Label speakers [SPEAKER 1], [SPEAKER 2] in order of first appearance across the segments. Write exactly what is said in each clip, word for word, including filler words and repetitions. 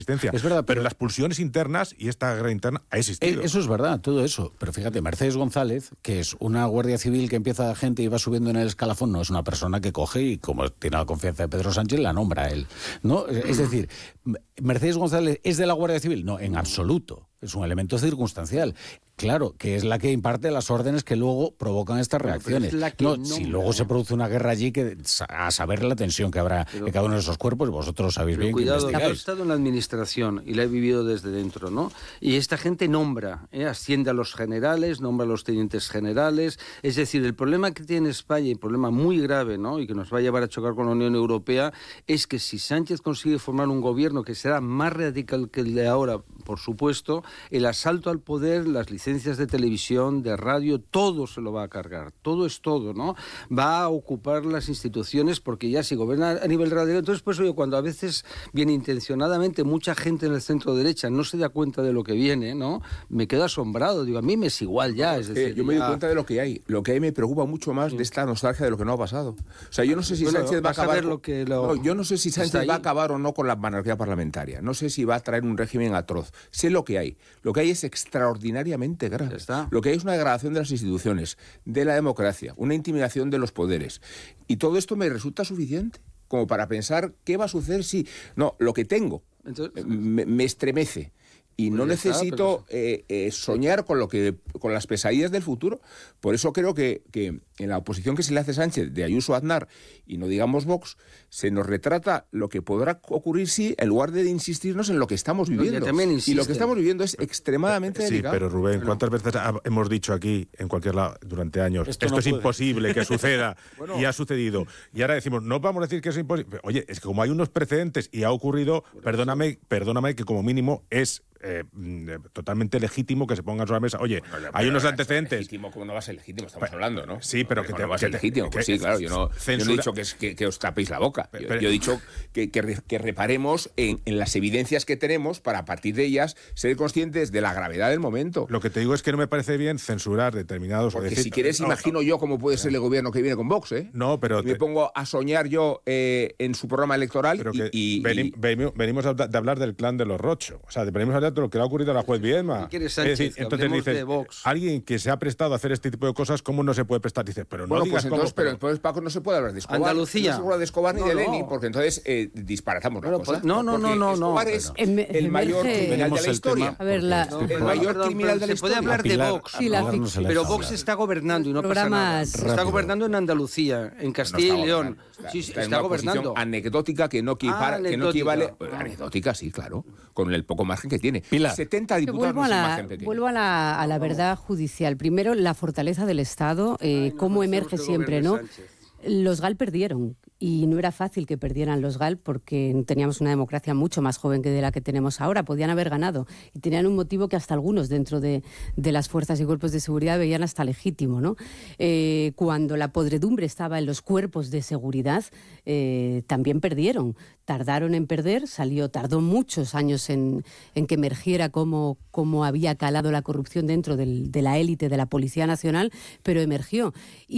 [SPEAKER 1] Es verdad, pero, pero las pulsiones internas y esta guerra interna ha existido.
[SPEAKER 2] Eso es verdad, todo eso. Pero fíjate, Mercedes González, que es una guardia civil que empieza a gente y va subiendo en el escalafón, no es una persona que coge y, como tiene la confianza de Pedro Sánchez, la nombra a él, ¿no? Es decir, ¿Mercedes González es de la Guardia Civil? No, en absoluto. Es un elemento circunstancial. Claro, que es la que imparte las órdenes que luego provocan estas reacciones. No, no, si luego se produce una guerra allí, que a saber la tensión que habrá pero, en cada uno de esos cuerpos, vosotros sabéis bien
[SPEAKER 3] cuidado,
[SPEAKER 2] que investigáis.
[SPEAKER 3] He estado en la administración y la he vivido desde dentro, ¿no? Y esta gente nombra, ¿eh? asciende a los generales, nombra a los tenientes generales. Es decir, el problema que tiene España, y un problema muy grave, ¿no? Y que nos va a llevar a chocar con la Unión Europea, es que si Sánchez consigue formar un gobierno que será más radical que el de ahora, por supuesto, el asalto al poder, las licencias de televisión, de radio, todo se lo va a cargar, todo es todo, ¿no? Va a ocupar las instituciones porque ya si gobierna a nivel radical, entonces pues oye, cuando a veces bien intencionadamente mucha gente en el centro derecha no se da cuenta de lo que viene, ¿no? Me quedo asombrado, digo, a mí me es igual ya, es decir,
[SPEAKER 4] eh, yo me
[SPEAKER 3] ya...
[SPEAKER 4] doy cuenta de lo que hay, lo que hay me preocupa mucho más sí. de esta nostalgia de lo que no ha pasado. O sea, yo no sé si
[SPEAKER 3] bueno,
[SPEAKER 4] Sánchez va a acabar
[SPEAKER 3] lo que lo...
[SPEAKER 4] no, yo no sé si Sánchez va a acabar o no con la monarquía parlamentaria, no sé si va a traer un régimen atroz, sé lo que hay, lo que hay es extraordinariamente grave.
[SPEAKER 3] Está.
[SPEAKER 4] Lo que hay es una degradación de las instituciones, de la democracia, una intimidación de los poderes. Y todo esto me resulta suficiente como para pensar qué va a suceder si... No, lo que tengo Entonces, me, me estremece. Y no pues necesito está, pero... eh, eh, soñar con lo que con las pesadillas del futuro. Por eso creo que, que en la oposición que se le hace Sánchez de Ayuso a Aznar, y no digamos Vox, se nos retrata lo que podrá ocurrir si, en lugar de insistirnos en lo que estamos viviendo. Y lo que estamos viviendo es extremadamente
[SPEAKER 1] sí,
[SPEAKER 4] delicado.
[SPEAKER 1] Sí, pero Rubén, ¿cuántas bueno. veces hemos dicho aquí, en cualquier lado, durante años, esto, esto no es puede. imposible que suceda, bueno. y ha sucedido? Y ahora decimos, no vamos a decir que es imposible. Oye, es que como hay unos precedentes y ha ocurrido, perdóname, perdóname que como mínimo es... Eh, totalmente legítimo que se pongan sobre la mesa. Oye, bueno, hay unos antecedentes.
[SPEAKER 4] Legítimo, como no va a ser legítimo, estamos pero, hablando, ¿no?
[SPEAKER 1] Sí, pero que
[SPEAKER 4] no
[SPEAKER 1] te,
[SPEAKER 4] va a ser
[SPEAKER 1] que
[SPEAKER 4] legítimo.
[SPEAKER 1] Que,
[SPEAKER 4] pues sí, claro, yo no,
[SPEAKER 1] censura...
[SPEAKER 4] yo no he dicho que, es, que, que os tapéis la boca. Pero, pero, yo, yo he dicho que, que, que reparemos en, en las evidencias que tenemos para a partir de ellas ser conscientes de la gravedad del momento.
[SPEAKER 1] Lo que te digo es que no me parece bien censurar determinados...
[SPEAKER 4] Porque
[SPEAKER 1] o decir,
[SPEAKER 4] si quieres, no, imagino no, yo cómo puede ser el gobierno que viene con Vox, ¿eh?
[SPEAKER 1] No, pero...
[SPEAKER 4] Y me te... pongo a soñar yo eh, en su programa electoral
[SPEAKER 1] pero
[SPEAKER 4] y...
[SPEAKER 1] Que
[SPEAKER 4] y,
[SPEAKER 1] venim,
[SPEAKER 4] y...
[SPEAKER 1] venimos, venimos a de hablar del clan de los Rocho. O sea, venimos a hablar de lo que le ha ocurrido a la juez Viedma.
[SPEAKER 3] Sánchez,
[SPEAKER 1] es decir, entonces dices, de Vox. Alguien que se ha prestado a hacer este tipo de cosas, ¿cómo no se puede prestar? Dices, pero no
[SPEAKER 4] bueno,
[SPEAKER 1] digas
[SPEAKER 4] pues entonces,
[SPEAKER 1] cómo,
[SPEAKER 4] pero entonces, Paco, no se puede hablar de Escobar.
[SPEAKER 3] Andalucía.
[SPEAKER 4] No se puede hablar de Escobar ni
[SPEAKER 3] no,
[SPEAKER 4] de
[SPEAKER 3] no.
[SPEAKER 4] Lenin, porque entonces eh, disparatamos
[SPEAKER 3] pero,
[SPEAKER 4] la cosa.
[SPEAKER 3] No, no, no, no.
[SPEAKER 4] Escobar
[SPEAKER 3] no,
[SPEAKER 4] es
[SPEAKER 3] pero...
[SPEAKER 4] el mayor criminal de la historia.
[SPEAKER 5] A ver, la...
[SPEAKER 4] el mayor
[SPEAKER 3] perdón,
[SPEAKER 4] criminal de la
[SPEAKER 3] historia. Se puede hablar de Vox.
[SPEAKER 5] Sí, la
[SPEAKER 3] no, pero Vox está gobernando y no pasa nada. Está gobernando en Andalucía, en Castilla y León.
[SPEAKER 4] Está,
[SPEAKER 3] sí,
[SPEAKER 4] está,
[SPEAKER 3] está
[SPEAKER 4] en una
[SPEAKER 3] gobernando.
[SPEAKER 4] Anecdótica que no, equipara,
[SPEAKER 3] ah,
[SPEAKER 4] que no equivale. Pues, anecdótica, sí, claro. Con el poco margen que tiene.
[SPEAKER 2] Pilar.
[SPEAKER 4] setenta diputados
[SPEAKER 5] vuelvo a la,
[SPEAKER 4] margen pequeño.
[SPEAKER 5] Vuelvo a la, a la verdad judicial. Primero, la fortaleza del Estado, eh, Ay, no, cómo emerge siempre, ¿no? Sánchez. Los GAL perdieron y no era fácil que perdieran los GAL porque teníamos una democracia mucho más joven que de la que tenemos ahora. Podían haber ganado y tenían un motivo que hasta algunos dentro de, de las fuerzas y cuerpos de seguridad veían hasta legítimo, ¿no? Eh, cuando la podredumbre estaba en los cuerpos de seguridad, eh, también perdieron. Tardaron en perder, salió, tardó muchos años en, en que emergiera cómo, cómo había calado la corrupción dentro del, de la élite de la Policía Nacional, pero emergió.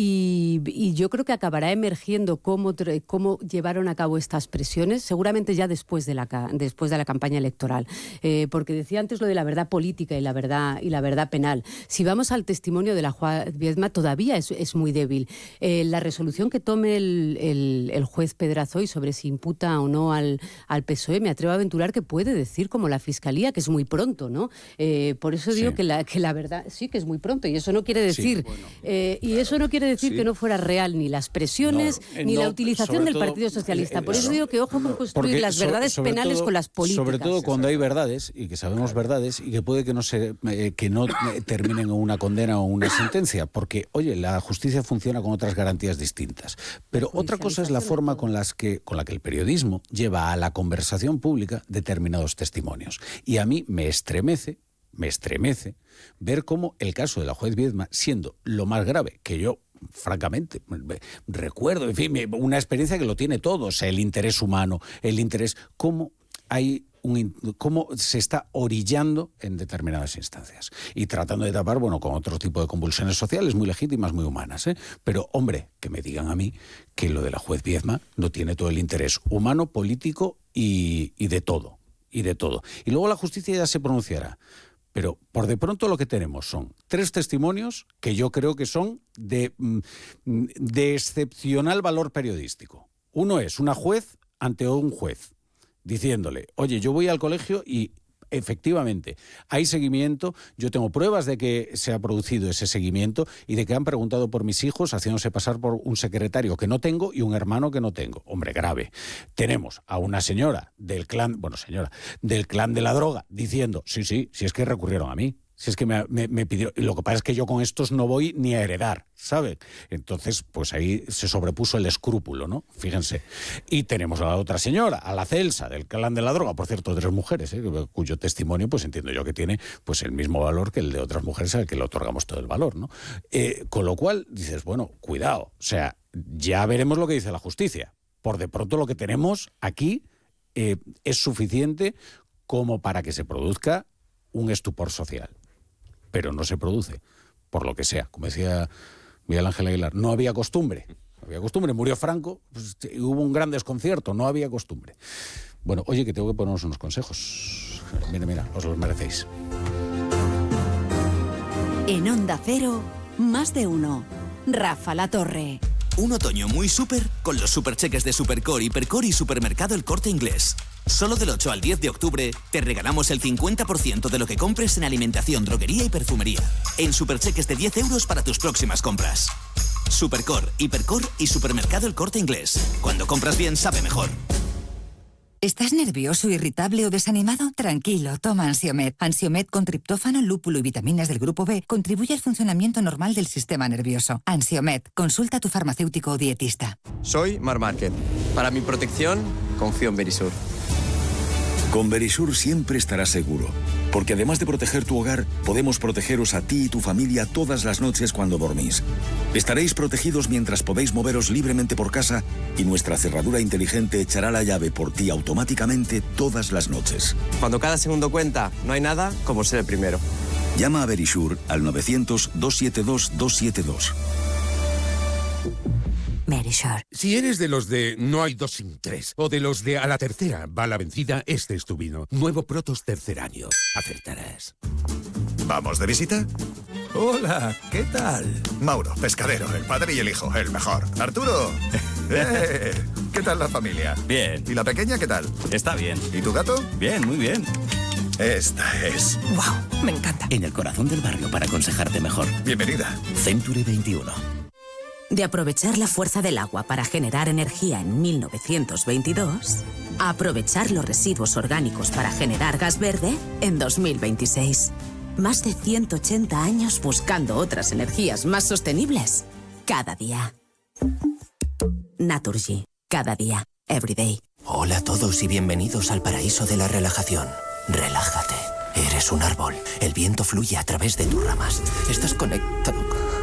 [SPEAKER 5] Y, y yo creo que acabará emergiendo cómo, cómo llevaron a cabo estas presiones, seguramente ya después de la, después de la campaña electoral. Eh, porque decía antes lo de la verdad política y la verdad, y la verdad penal. Si vamos al testimonio de la juez Viedma, todavía es, es muy débil. Eh, la resolución que tome el, el, el juez Pedrazoy sobre si imputa o no al, al P S O E, me atrevo a aventurar que puede decir como la Fiscalía, que es muy pronto, ¿no? Eh, por eso digo sí. que, la, que la verdad sí que es muy pronto, y eso no quiere decir sí, bueno, eh, y eso no quiere decir sí. que no fuera real ni las presiones no, eh, ni no, la utilización del todo, Partido Socialista. Por eso digo que ojo con construir las verdades sobre penales todo, con las políticas.
[SPEAKER 2] Sobre todo cuando hay verdades, y que sabemos claro. verdades, y que puede que no se eh, que no terminen en una condena o una sentencia, porque, oye, la justicia funciona con otras garantías distintas. Pero otra cosa es la forma con, las que, con la que el periodismo lleva a la conversación pública determinados testimonios. Y a mí me estremece, me estremece ver cómo el caso de la juez Viedma, siendo lo más grave, que yo francamente recuerdo, en fin, una experiencia que lo tiene todo, o sea, el interés humano, el interés, cómo hay un, cómo se está orillando en determinadas instancias y tratando de tapar, bueno, con otro tipo de convulsiones sociales muy legítimas, muy humanas, ¿eh? Pero, hombre, que me digan a mí que lo de la juez Viedma no tiene todo el interés humano, político y, y de todo. y de todo. Y luego la justicia ya se pronunciará. Pero por de pronto lo que tenemos son tres testimonios que yo creo que son de, de excepcional valor periodístico. Uno es una juez ante un juez, diciéndole, oye, yo voy al colegio y efectivamente hay seguimiento, yo tengo pruebas de que se ha producido ese seguimiento y de que han preguntado por mis hijos haciéndose pasar por un secretario que no tengo y un hermano que no tengo. Hombre, grave. Tenemos a una señora del clan, bueno, señora, del clan de la droga diciendo, sí, sí, si es que recurrieron a mí. Si es que me, me, me pidió... Y lo que pasa es que yo con estos no voy ni a heredar, ¿sabe? Entonces, pues ahí se sobrepuso el escrúpulo, ¿no? Fíjense. Y tenemos a la otra señora, a la Celsa, del clan de la droga, por cierto, tres mujeres, ¿eh? Cuyo testimonio, pues entiendo yo que tiene pues el mismo valor que el de otras mujeres al que le otorgamos todo el valor, ¿no? Eh, con lo cual, dices, bueno, cuidado. O sea, ya veremos lo que dice la justicia. Por de pronto lo que tenemos aquí eh, es suficiente como para que se produzca un estupor social. Pero no se produce, por lo que sea. Como decía Miguel Ángel Aguilar, no había costumbre. No había costumbre. Murió Franco, pues, hubo un gran desconcierto, no había costumbre. Bueno, oye, que tengo que ponernos unos consejos. Mira, mira, os los merecéis.
[SPEAKER 6] En Onda Cero, más de uno. Rafa La Torre.
[SPEAKER 7] Un otoño muy súper con los supercheques de Supercore, Hipercore y Supermercado El Corte Inglés. Solo del ocho al diez de octubre te regalamos el cincuenta por ciento de lo que compres en alimentación, droguería y perfumería. En supercheques de diez euros para tus próximas compras. Supercore, Hipercore y Supermercado El Corte Inglés. Cuando compras bien, sabe mejor.
[SPEAKER 6] ¿Estás nervioso, irritable o desanimado? Tranquilo, toma Ansiomed. Ansiomed con triptófano, lúpulo y vitaminas del grupo B contribuye al funcionamiento normal del sistema nervioso. Ansiomed, consulta a tu farmacéutico o dietista.
[SPEAKER 8] Soy Mar Márquez. Para mi protección, confío en Verisur.
[SPEAKER 9] Con Verisur siempre estarás seguro, porque además de proteger tu hogar, podemos protegeros a ti y tu familia todas las noches cuando dormís. Estaréis protegidos mientras podéis moveros libremente por casa y nuestra cerradura inteligente echará la llave por ti automáticamente todas las noches.
[SPEAKER 8] Cuando cada segundo cuenta, no hay nada como ser el primero.
[SPEAKER 9] Llama a Verisur al novecientos, doscientos setenta y dos, doscientos setenta y dos.
[SPEAKER 6] Verisur.
[SPEAKER 10] Si eres de los de no hay dos sin tres, o de los de a la tercera va la vencida, este es tu vino. Nuevo Protos tercer año. Acertarás.
[SPEAKER 11] ¿Vamos de visita?
[SPEAKER 12] Hola, ¿qué tal?
[SPEAKER 11] Mauro, pescadero, el padre y el hijo, el mejor. Arturo. ¡Eh! ¿Qué tal la familia?
[SPEAKER 12] Bien.
[SPEAKER 11] ¿Y la pequeña qué tal?
[SPEAKER 12] Está bien.
[SPEAKER 11] ¿Y tu gato?
[SPEAKER 12] Bien, muy bien.
[SPEAKER 11] Esta es...
[SPEAKER 6] ¡Wow! Me encanta.
[SPEAKER 12] En el corazón del barrio para aconsejarte mejor.
[SPEAKER 11] Bienvenida.
[SPEAKER 12] Century veintiuno.
[SPEAKER 13] De aprovechar la fuerza del agua para generar energía en mil novecientos veintidós, a aprovechar los residuos orgánicos para generar gas verde en dos mil veintiséis. Más de ciento ochenta años buscando otras energías más sostenibles cada día. Naturgy. Cada día. Every day.
[SPEAKER 14] Hola a todos y bienvenidos al paraíso de la relajación. Relájate. Eres un árbol. El viento fluye a través de tus ramas. Estás conectado.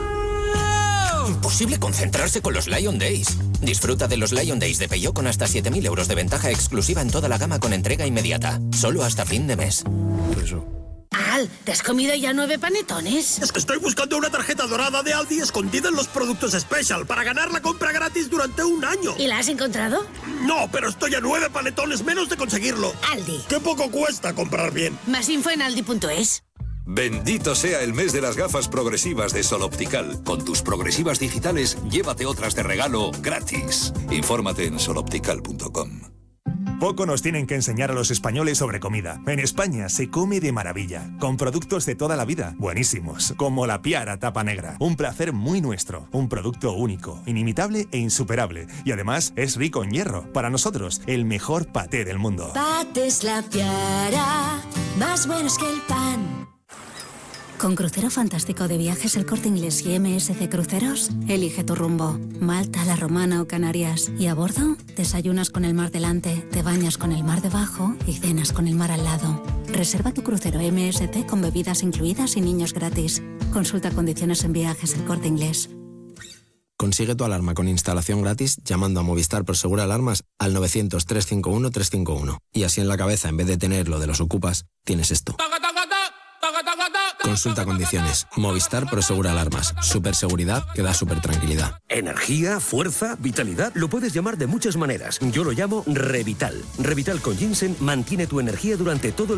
[SPEAKER 14] Imposible concentrarse con los Lion Days. Disfruta de los Lion Days de Peugeot con hasta siete mil euros de ventaja exclusiva en toda la gama con entrega inmediata. Solo hasta fin de mes.
[SPEAKER 15] Eso. Al, ¿te has comido ya nueve panetones?
[SPEAKER 16] Es que estoy buscando una tarjeta dorada de Aldi escondida en los productos Special para ganar la compra gratis durante un año.
[SPEAKER 15] ¿Y la has encontrado?
[SPEAKER 16] No, pero estoy a nueve panetones menos de conseguirlo.
[SPEAKER 15] Aldi.
[SPEAKER 16] Qué poco cuesta comprar bien.
[SPEAKER 15] Más info en aldi punto es.
[SPEAKER 17] Bendito sea el mes de las gafas progresivas de Sol Optical. Con tus progresivas digitales, llévate otras de regalo gratis. Infórmate en sol optical punto com.
[SPEAKER 18] Poco nos tienen que enseñar a los españoles sobre comida. En España se come de maravilla, con productos de toda la vida, buenísimos, como la Piara Tapa Negra. Un placer muy nuestro, un producto único, inimitable e insuperable. Y además es rico en hierro. Para nosotros, el mejor paté del mundo.
[SPEAKER 19] Patés La Piara, más buenos que el pan.
[SPEAKER 20] Con Crucero Fantástico de Viajes El Corte Inglés y M S C Cruceros, elige tu rumbo. Malta, La Romana o Canarias. Y a bordo, desayunas con el mar delante, te bañas con el mar debajo y cenas con el mar al lado. Reserva tu crucero M S C con bebidas incluidas y niños gratis. Consulta condiciones en Viajes El Corte Inglés.
[SPEAKER 21] Consigue tu alarma con instalación gratis llamando a Movistar Prosegur Alarmas al novecientos, trescientos cincuenta y uno, trescientos cincuenta y uno. Y así en la cabeza, en vez de tener lo de los ocupas, tienes esto. Consulta condiciones. Movistar Prosegura Alarmas. Superseguridad que da super tranquilidad.
[SPEAKER 1] Energía, fuerza, vitalidad, lo puedes llamar de muchas maneras. Yo lo llamo Revital. Revital con ginseng mantiene tu energía durante todo el